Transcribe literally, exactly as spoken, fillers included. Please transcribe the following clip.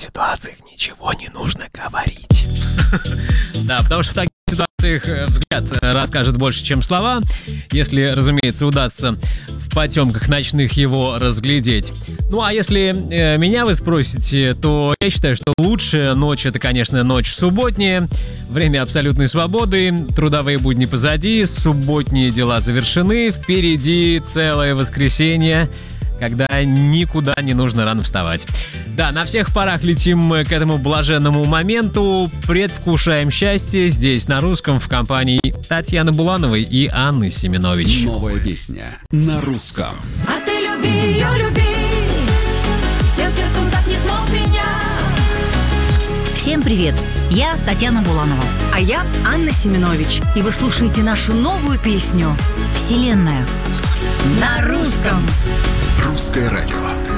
ситуациях ничего не нужно говорить. Да, потому что в таких ситуациях взгляд расскажет больше, чем слова, если, разумеется, удастся в потемках ночных его разглядеть. Ну, а если э, меня вы спросите, то я считаю, что лучшая ночь — это, конечно, ночь субботняя, время абсолютной свободы, трудовые будни позади, субботние дела завершены, впереди целое воскресенье, когда никуда не нужно рано вставать. Да, на всех парах летим к этому блаженному моменту, предвкушаем счастье здесь, на русском, в компании Татьяны Булановой и Анны Семенович. Новая песня на русском. А ты люби ее, люби, всем сердцем так не смог меня. Всем привет! Я Татьяна Буланова. А я Анна Семенович. И вы слушаете нашу новую песню «Вселенная» на русском. Русское радио.